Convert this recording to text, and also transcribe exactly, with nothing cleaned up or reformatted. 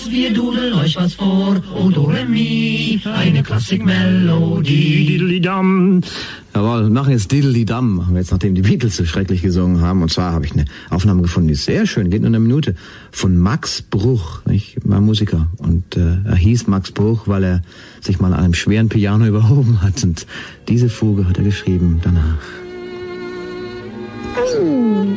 wir dudeln euch was vor. O do re mi, eine Klassikmelodie. Diddly-dam. Jawohl, machen jetzt Diddly-dam, machen wir jetzt, nachdem die Beatles so schrecklich gesungen haben. Und zwar habe ich eine Aufnahme gefunden, die ist sehr schön, geht nur eine Minute, von Max Bruch. Ich war Musiker und äh, er hieß Max Bruch, weil er sich mal an einem schweren Piano überhoben hat. Und diese Fuge hat er geschrieben danach.